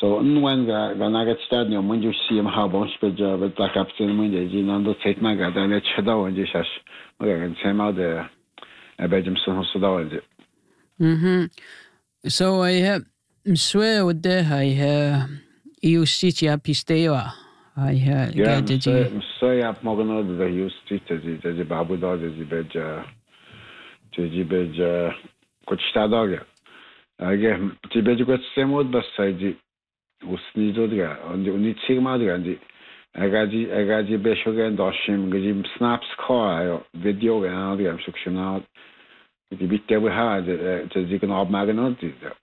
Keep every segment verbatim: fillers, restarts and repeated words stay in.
So when ga ga nagat stadium when you see him how bon speja but like up to when you nando take my ga da let chada when you shash okay can say mal the abedum so so da. Mhm. So I have swear with the I have you see ya pistewa. I have Yeah, get so so ya mogno the you see the the babu da the beja the beja ko chada ga. Age the beja ko semod basai usnidodga und und sigmadga and agaji agaji beshogen dashim gajim snaps call video and the instructional the bitte we had to zigen abmagnod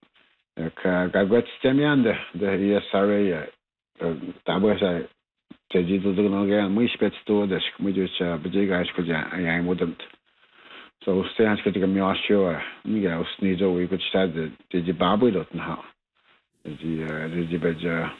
ka gagot stemian the the S R A tabasa tejidu dugnoga muy spetsto das kmujucha bejega skoja ay modent so stans kotiga miasho miga usnido we could start the the babu dot now the the beja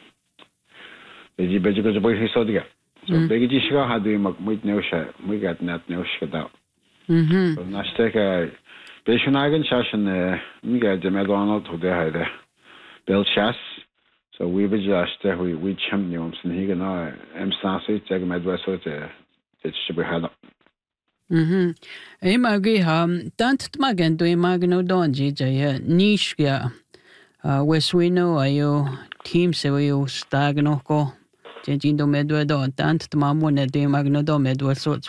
the beja ko boy hisodiga so beji shiga hadu mak mit neusha we got not neusha da mhm so nasteka beshunagen shashan we got the medano to the hide bel chas so we be just we we champions and he gonna am sasi tag medwaso te it should be had mhm e magi ham tant magen do magno donji ja niche ya Weswino ayo team se ayo stagno ko jinjindo medwe do tant mamone de magno do medwe sot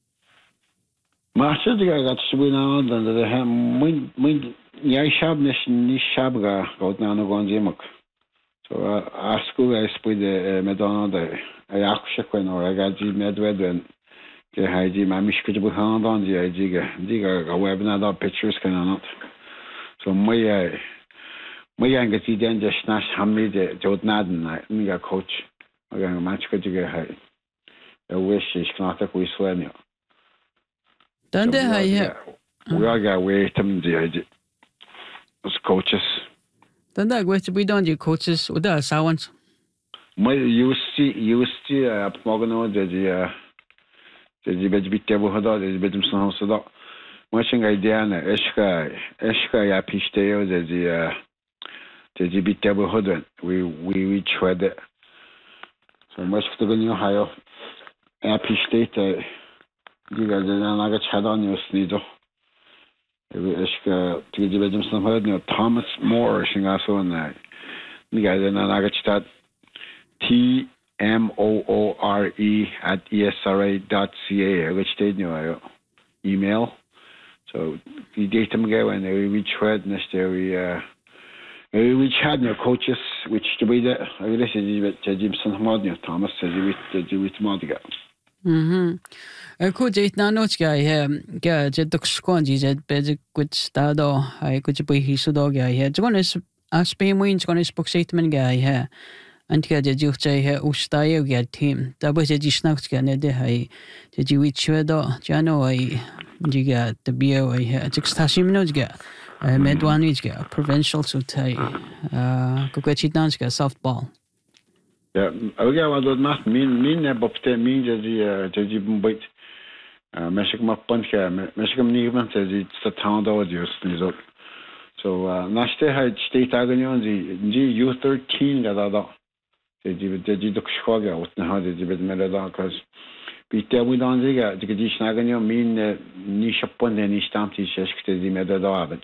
Master diga gat shbina dan de ham mun mun yai shab nish nish shabga got na no gonjimak so asku guys put the medana de ayakusha ko no agaji medwe den ke haji mamish kuj bu handan di diga diga webna da pictures kana not so my my younger see then just nash hamid jod naden miga coach aga match ko diga hay I wish is not a quiz for me dan de hay we are ga we them the as coaches dan da gwet bi don di coaches uda sawans my you see you see up mogno de the the bej bitte bu hada de bedim sana sada matching idea na eska eska ya pisteo de the the bitte bu hada we we we tried it so much to go new higher ya pistete diga de na ga chada ni usnido eska the bedim sana hada Thomas Moore singa so na diga de na ga chada T M O O R E at E S R A dot C A, which they know email. So the data go and we reach red next area. We reach had no coaches, which to be there. I will say that Jimson Modnia Thomas says with the with Modiga. Mhm. I could eat na not guy here. Ga je dok skonji je be good stado. I could be his dog guy here. John is a Spain wins going to spoke statement guy here. Antika de juchai he ustaye ga team tabo je jisnax ga ne de hai je jiwi chwedo jano ai jiga de bio ai he sixtasim no ga medwani ga provincial so tai uh ko chitans ga softball ja aga wa do mas min min ne bopte min je je je bit meshik ma panka meshik ni man se ji statando just so so nashte ha state aganyon ji U thirteen ga da the the the Chicago out now the bit melada cuz bitte we don't diga the dish naganyo min ni shapon ni stamti sheskte di medada abet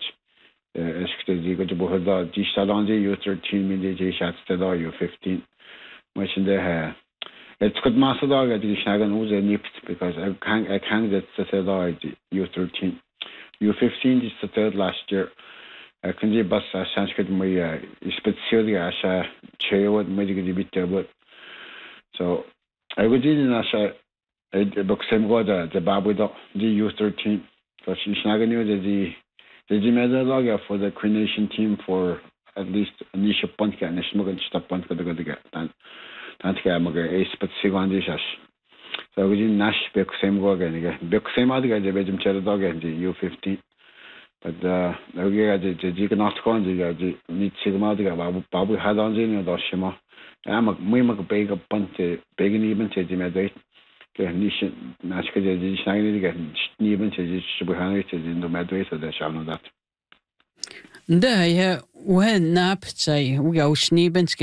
eskte diga de bohda dish talanji U thirteen min de shat da U fifteen much in there it's good master dog the dish nagan was a nipt because I can't I can't get the da U thirteen U fifteen is the third last year Kanji bas sanskrit mai specially asha chewad mai gidi bitte but so I would in asha book same go the the babu do the U thirteen so she snaganu the the the medal for the coordination team for at least initial point ka national stop point ka daga daga tan tan ka mag a specific one this so we in nash book same go again book same adiga the bejum chela dog the U fifteen but uh okay the the the not going the the need sigma the babu babu had on the no shima am muy mag big ponte big even to the medate ke nishin nashka the the shine the even to the subhanahu to the medate so the shall know that da ya when nap say we go schnieben